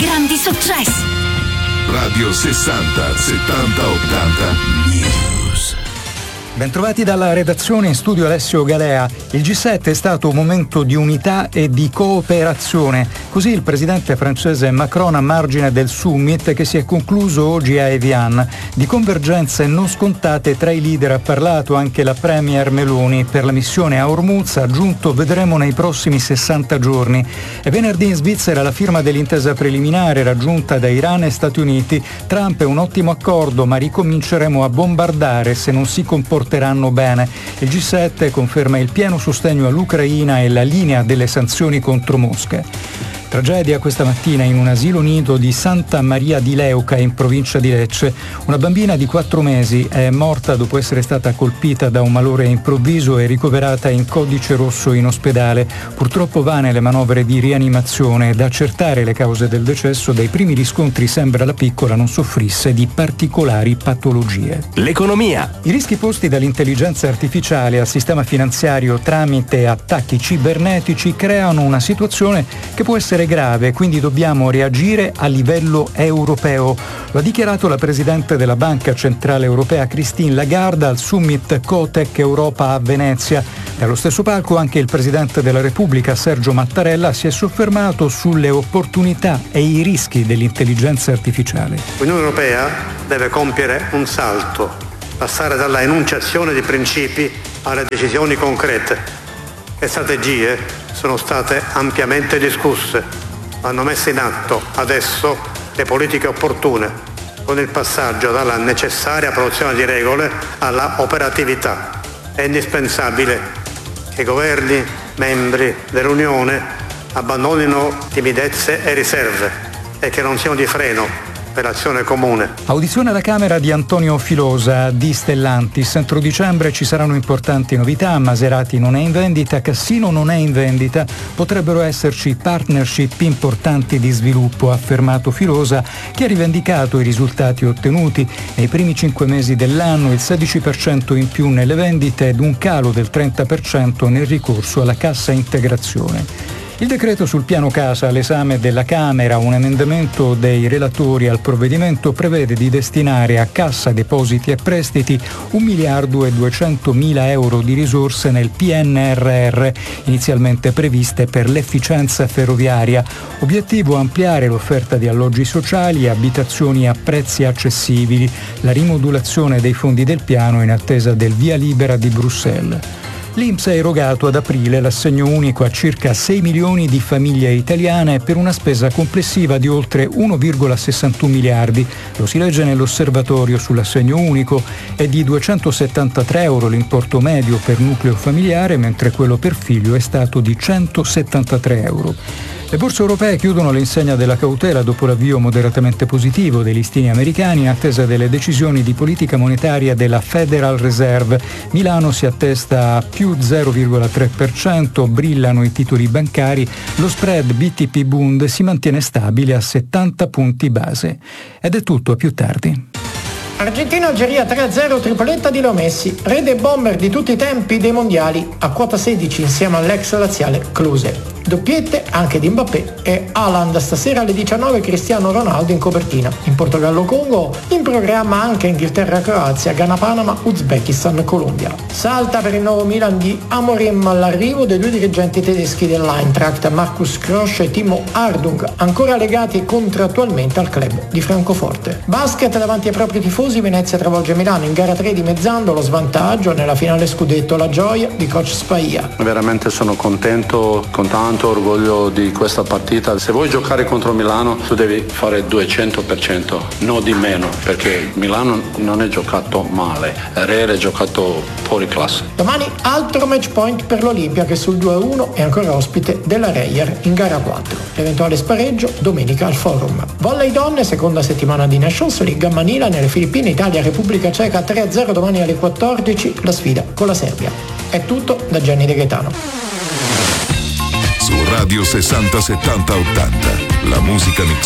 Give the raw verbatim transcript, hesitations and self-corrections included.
grandi successi. Radio sessanta settanta ottanta News. Bentrovati dalla redazione, in studio Alessio Galea. Il G sette è stato un momento di unità e di cooperazione. Così il presidente francese Macron a margine del summit che si è concluso oggi a Evian. Di convergenze non scontate tra i leader ha parlato anche la premier Meloni. Per la missione a Hormuz, ha aggiunto, vedremo nei prossimi sessanta giorni. E venerdì in Svizzera la firma dell'intesa preliminare raggiunta da Iran e Stati Uniti. Trump è un ottimo accordo, ma ricominceremo a bombardare se non si comporteranno bene. Il G sette conferma il pieno sostegno all'Ucraina e la linea delle sanzioni contro Mosca. Tragedia questa mattina in un asilo nido di Santa Maria di Leuca in provincia di Lecce. Una bambina di quattro mesi è morta dopo essere stata colpita da un malore improvviso e ricoverata in codice rosso in ospedale. Purtroppo vane le manovre di rianimazione. Da accertare le cause del decesso, dai primi riscontri sembra la piccola non soffrisse di particolari patologie. L'economia. I rischi posti dall'intelligenza artificiale al sistema finanziario tramite attacchi cibernetici creano una situazione che può essere grave, quindi dobbiamo reagire a livello europeo. Lo ha dichiarato la presidente della Banca Centrale Europea Christine Lagarde al Summit Cotec Europa a Venezia. Dallo stesso palco anche il presidente della Repubblica Sergio Mattarella si è soffermato sulle opportunità e i rischi dell'intelligenza artificiale. L'Unione Europea deve compiere un salto, passare dalla enunciazione di principi alle decisioni concrete. Le strategie sono state ampiamente discusse, vanno messe in atto adesso le politiche opportune, con il passaggio dalla necessaria produzione di regole alla operatività. È indispensabile che i governi membri dell'Unione abbandonino timidezze e riserve e che non siano di freno per l'azione comune. Audizione alla Camera di Antonio Filosa di Stellantis. Entro dicembre ci saranno importanti novità. Maserati non è in vendita, Cassino non è in vendita. Potrebbero esserci partnership importanti di sviluppo, ha affermato Filosa, che ha rivendicato i risultati ottenuti. Nei primi cinque mesi dell'anno il sedici per cento in più nelle vendite ed un calo del trenta per cento nel ricorso alla cassa integrazione. Il decreto sul piano casa all'esame della Camera, un emendamento dei relatori al provvedimento, prevede di destinare a Cassa Depositi e Prestiti un miliardo e duecentomila euro di risorse nel P N R R, inizialmente previste per l'efficienza ferroviaria. Obiettivo: ampliare l'offerta di alloggi sociali e abitazioni a prezzi accessibili, la rimodulazione dei fondi del piano in attesa del via libera di Bruxelles. L'I N P S ha erogato ad aprile l'assegno unico a circa sei milioni di famiglie italiane per una spesa complessiva di oltre uno virgola sessantuno miliardi. Lo si legge nell'osservatorio sull'assegno unico. È di duecentosettantatré euro l'importo medio per nucleo familiare, mentre quello per figlio è stato di centosettantatré euro. Le borse europee chiudono all'insegna della cautela dopo l'avvio moderatamente positivo dei listini americani in attesa delle decisioni di politica monetaria della Federal Reserve. Milano si attesta a più zero virgola tre per cento, brillano i titoli bancari, lo spread B T P Bund si mantiene stabile a settanta punti base. Ed è tutto, a più tardi. Argentina-Algeria tre a zero, tripletta di Leo Messi, re dei bomber di tutti i tempi dei mondiali, a quota sedici insieme all'ex laziale Klose. Doppiette anche di Mbappé e Haaland. Stasera alle diciannove Cristiano Ronaldo in copertina. In Portogallo-Congo in programma anche Inghilterra-Croazia, Ghana-Panama, Uzbekistan-Colombia. Salta per il nuovo Milan di Amorim l'arrivo dei due dirigenti tedeschi dell'Eintracht, Markus Krosch e Timo Ardung, ancora legati contrattualmente al club di Francoforte. Basket davanti ai propri tifosi, Venezia travolge Milano in gara tre dimezzando lo svantaggio nella finale scudetto. La gioia di coach Spaia. Veramente sono contento, con tanto orgoglio di questa partita. Se vuoi giocare contro Milano tu devi fare duecento per cento, no di meno, perché Milano non è giocato male, Real è giocato fuori classe. Domani altro match point per l'Olimpia che sul due a uno è ancora ospite della Reyer in gara quattro. Eventuale spareggio domenica al Forum. Volley donne, seconda settimana di Nations League a Manila nelle Filippine, Italia Repubblica Ceca tre a zero domani alle quattordici, la sfida con la Serbia. È tutto da Gianni De Gaetano. Su Radio sessanta settanta ottanta, la musica mix